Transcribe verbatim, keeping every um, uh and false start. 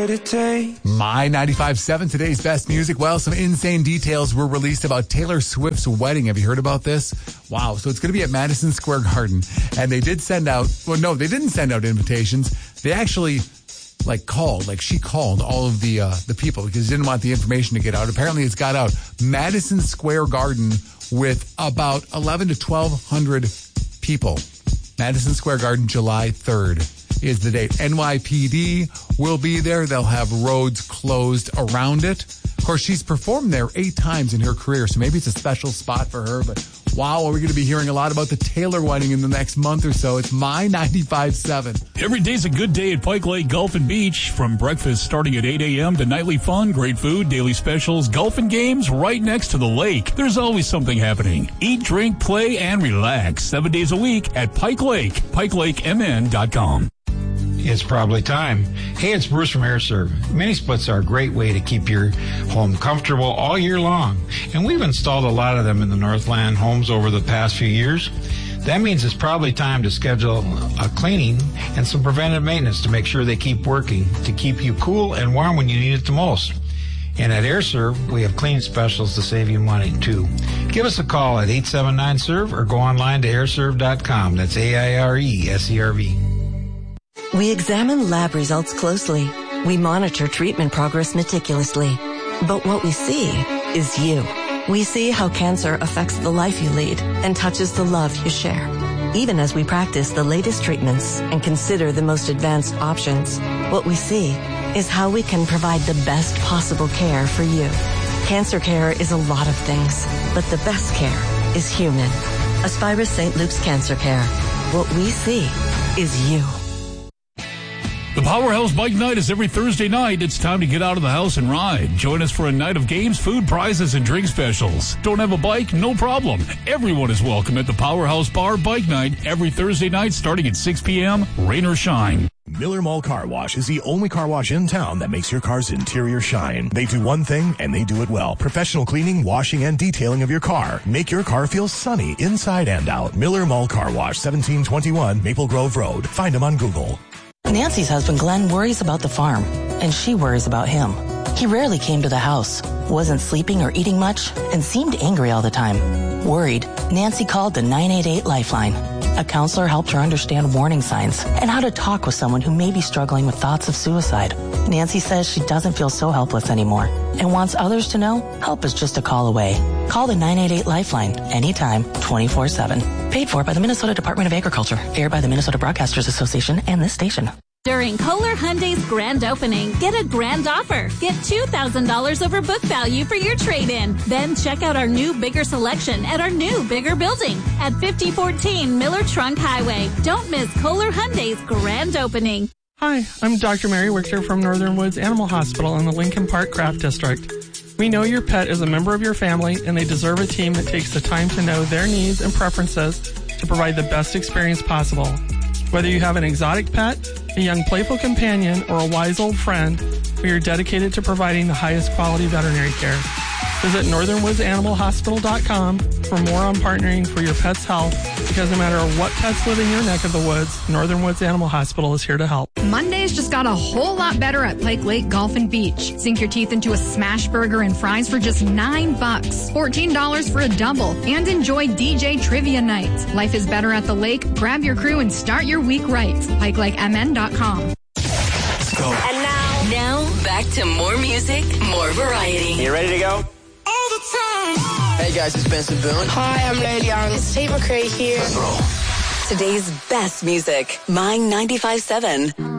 what it takes. My ninety-five point seven, today's best music. Well, some insane details were released about Taylor Swift's wedding. Have you heard about this? Wow. So it's going to be at Madison Square Garden. And they did send out, well, no, they didn't send out invitations. They actually, like, called, like, she called all of the uh, the people because they didn't want the information to get out. Apparently it's got out. Madison Square Garden with about eleven to twelve hundred people. Madison Square Garden, July third is the date. N Y P D will be there. They'll have roads closed around it. Of course, she's performed there eight times in her career, so maybe it's a special spot for her. But wow, are we going to be hearing a lot about the Taylor wedding in the next month or so? It's My ninety-five point seven. Every day's a good day at Pike Lake Golf and Beach. From breakfast starting at eight a.m. to nightly fun, great food, daily specials, golf and games right next to the lake. There's always something happening. Eat, drink, play, and relax. Seven days a week at Pike Lake. pike lake m n dot com. It's probably time. Hey, it's Bruce from AirServe. Mini splits are a great way to keep your home comfortable all year long. And we've installed a lot of them in the Northland homes over the past few years. That means it's probably time to schedule a cleaning and some preventive maintenance to make sure they keep working, to keep you cool and warm when you need it the most. And at AirServe, we have cleaning specials to save you money, too. Give us a call at eight seven nine S E R V or go online to air serve dot com. That's A I R E S E R V. We examine lab results closely. We monitor treatment progress meticulously. But what we see is you. We see how cancer affects the life you lead and touches the love you share. Even as we practice the latest treatments and consider the most advanced options, what we see is how we can provide the best possible care for you. Cancer care is a lot of things, but the best care is human. Aspirus Saint Luke's Cancer Care. What we see is you. The Powerhouse Bike Night is every Thursday night. It's time to get out of the house and ride. Join us for a night of games, food, prizes, and drink specials. Don't have a bike? No problem. Everyone is welcome at the Powerhouse Bar Bike Night every Thursday night starting at six p.m., rain or shine. Miller Mall Car Wash is the only car wash in town that makes your car's interior shine. They do one thing, and they do it well. Professional cleaning, washing, and detailing of your car. Make your car feel sunny inside and out. Miller Mall Car Wash, seventeen twenty-one Maple Grove Road. Find them on Google. Nancy's husband Glenn worries about the farm, and she worries about him. He rarely came to the house, wasn't sleeping or eating much, and seemed angry all the time. Worried, Nancy called the nine eight eight Lifeline. A counselor helped her understand warning signs and how to talk with someone who may be struggling with thoughts of suicide. Nancy says she doesn't feel so helpless anymore and wants others to know help is just a call away. Call the nine eight eight Lifeline anytime, twenty-four seven. Paid for by the Minnesota Department of Agriculture. Aired by the Minnesota Broadcasters Association and this station. During Kohler Hyundai's grand opening, get a grand offer. Get two thousand dollars over book value for your trade-in. Then check out our new bigger selection at our new bigger building at fifty fourteen Miller Trunk Highway. Don't miss Kohler Hyundai's grand opening. Hi, I'm Doctor Mary Richter from Northern Woods Animal Hospital in the Lincoln Park Craft District. We know your pet is a member of your family, and they deserve a team that takes the time to know their needs and preferences to provide the best experience possible. Whether you have an exotic pet, a young playful companion, or a wise old friend, we are dedicated to providing the highest quality veterinary care. Visit northern woods animal hospital dot com for more on partnering for your pet's health, because no matter what pets live in your neck of the woods, Northern Woods Animal Hospital is here to help. Mondays just got a whole lot better at Pike Lake Golf and Beach. Sink your teeth into a smash burger and fries for just nine bucks, fourteen dollars for a double, and enjoy D J trivia night. Life is better at the lake. Grab your crew and start your week right. pike lake m n dot com. Let's go. And now, now back to more music, more variety. You ready to go? All the time. Hey guys, it's Benson Boone. Hi, I'm Lay Young. It's Tate McRae here. Let's roll. Today's best music, My ninety-five point seven.